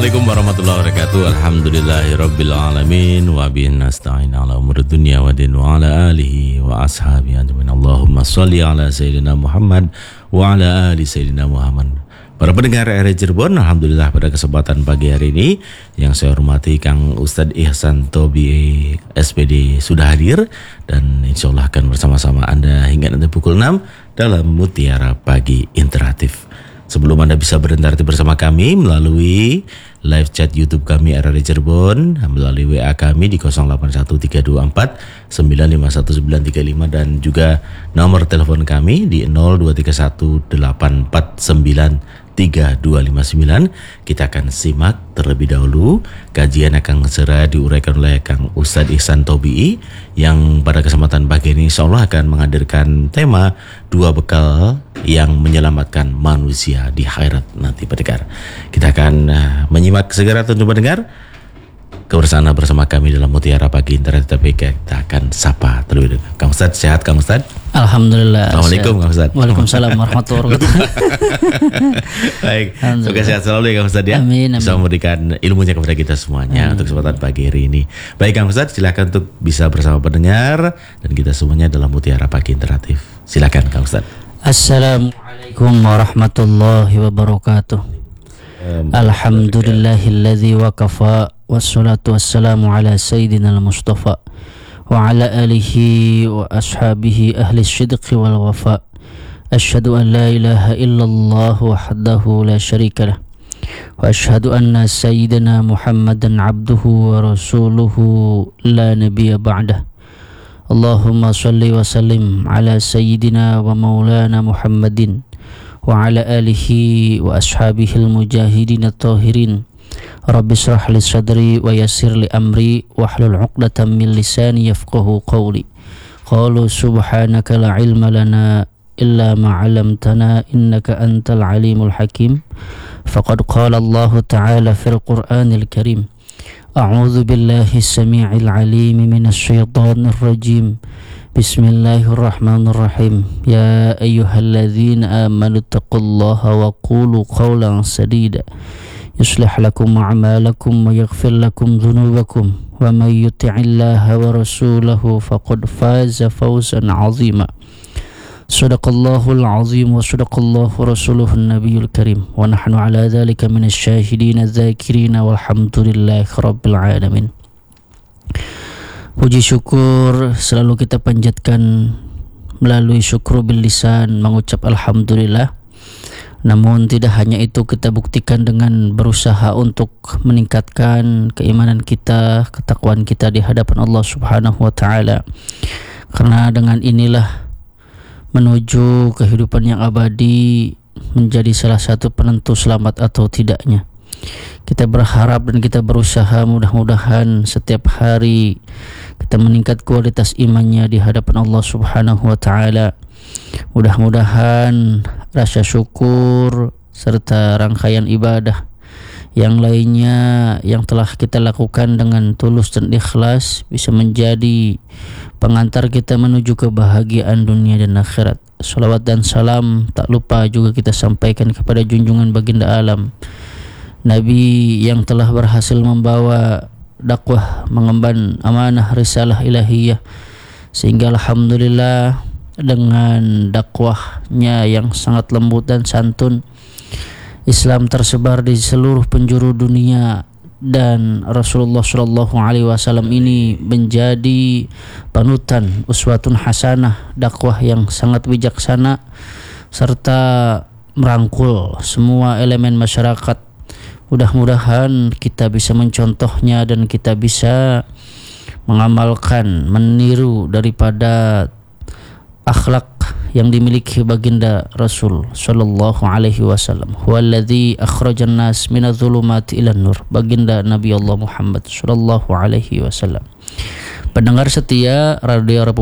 Assalamualaikum warahmatullahi wabarakatuh. Alhamdulillahirabbil alamin wa bihi nasta'in ala umuri dunya waddin wa ala alihi wa ashabihi ajmain. Allahumma shalli ala sayyidina Muhammad wa ala ali sayyidina Muhammad. Para pendengar RRI Cirebon, alhamdulillah pada kesempatan pagi hari ini yang saya hormati Kang Ustadz Ihsan Tobi SPD sudah hadir dan insyaallah akan bersama-sama Anda hingga nanti pukul 6 dalam Mutiara Pagi Interaktif. Sebelum Anda bisa berinteraksi bersama kami melalui live chat YouTube kami RRI Cirebon, melalui WA kami di 081324951935 dan juga nomor telepon kami di 02718493259. Kita akan simak terlebih dahulu kajian akan segera diuraikan oleh Kang Ustadz Ihsan Tobi'i yang pada kesempatan pagi ini insyaallah akan menghadirkan tema dua bekal yang menyelamatkan manusia di akhirat nanti pendengar. Kita akan menyimak segera tentu pendengar kebersamaan bersama kami dalam Mutiara Pagi Interaktif. Tapi kita akan sapa terlebih dahulu. Kang Ustadz, sehat Kang Ustadz? Alhamdulillah. Assalamualaikum Kang Ustadz. Waalaikumsalam warahmatullahi wabarakatuh. Baik, semoga sehat selalu ya Kang Ustadz ya. Amin, amin. Bisa memberikan ilmunya kepada kita semuanya untuk kesempatan pagi hari ini. Baik Kang Ustadz, silakan untuk bisa bersama pendengar dan kita semuanya dalam Mutiara Pagi Interaktif. Silakan Kang Ustadz. Assalamualaikum warahmatullahi wabarakatuh. Alhamdulillahilladzi wakafa wassalatu wassalamu ala sayyidina al-mustafa wa ala alihi wa ashabihi ahli sidqi wal wafa. Asyhadu an la ilaha illallah wahdahu la syarika lah wa asyhadu anna sayyidina Muhammadan abduhu wa rasuluhu la nabiyya ba'dah. Allahumma salli wa sallim ala sayyidina wa maulana Muhammadin wa ala alihi wa ashabihi al-mujahidin at-tahirin. Rabbi shrah li sadri wa yassir li amri wahlul 'uqdatam min lisani yafqahu qawli. Qalu subhanaka la ilma lana illa ma 'allamtana innaka antal alimul hakim. Faqad qala Allah ta'ala fil Qur'anil Karim. A'udzu billahi as-sami'il 'alim minasy syaithanir rajim. Bismillahirrahmanirrahim. Ya ayyuhalladzina amanu taqullaha wa qulu qawlan sadida. Yuslih lakum a'malakum wa yaghfir lakum dhunubakum wa may yuti'illaha wa rasulahu faqad faza fawzan 'azima. Sadaqallahul 'azim wa sadaqallahu rasuluhun nabiyul karim wa nahnu ala dzalika minasy syahidin adz-dzakirin walhamdulillahi rabbil alamin. Puji syukur selalu kita panjatkan melalui syukur bil lisan, mengucap alhamdulillah. Namun tidak hanya itu, kita buktikan dengan berusaha untuk meningkatkan keimanan kita, ketakwaan kita di hadapan Allah Subhanahu wa taala. Karena dengan inilah menuju kehidupan yang abadi menjadi salah satu penentu selamat atau tidaknya. Kita berharap dan kita berusaha mudah-mudahan setiap hari kita meningkat kualitas imannya di hadapan Allah Subhanahu wa taala. Mudah-mudahan rasa syukur serta rangkaian ibadah yang lainnya yang telah kita lakukan dengan tulus dan ikhlas bisa menjadi pengantar kita menuju kebahagiaan dunia dan akhirat. Salawat dan salam tak lupa juga kita sampaikan kepada junjungan baginda alam, Nabi yang telah berhasil membawa dakwah, mengemban amanah risalah ilahiyah, sehingga alhamdulillah dengan dakwahnya yang sangat lembut dan santun, Islam tersebar di seluruh penjuru dunia dan Rasulullah Shallallahu Alaihi Wasallam ini menjadi panutan, uswatun hasanah, dakwah yang sangat bijaksana serta merangkul semua elemen masyarakat. Mudah-mudahan kita bisa mencontohnya dan kita bisa mengamalkan, meniru daripada akhlak yang dimiliki baginda Rasul sallallahu alaihi wasallam. Huwallazi akhrajan nas minadh-dhulumati ilan nur. Baginda Nabi Allah Muhammad sallallahu alaihi wasallam. Pendengar setia Radio